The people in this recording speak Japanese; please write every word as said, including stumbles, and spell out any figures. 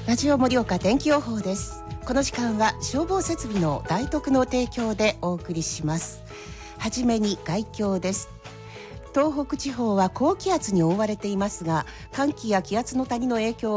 ラジオ盛岡天気予報です。この時間は消防設備の大徳の提供でお送りします。はじめに概況です。東北地方は高気圧に覆われていますが、寒気や気圧の谷の影響